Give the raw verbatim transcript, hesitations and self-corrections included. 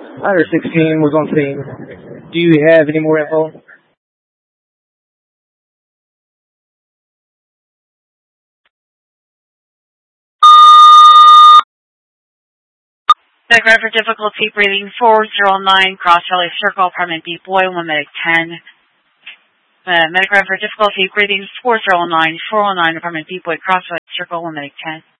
Ladder sixteen was on scene. Do you have any more info? Medic for difficulty breathing four zero nine, Cross Valley Circle, apartment B, boy, one medic ten. Uh, medic for difficulty breathing four zero nine, four oh nine, apartment B, boy, Cross Valley Circle, one medic ten.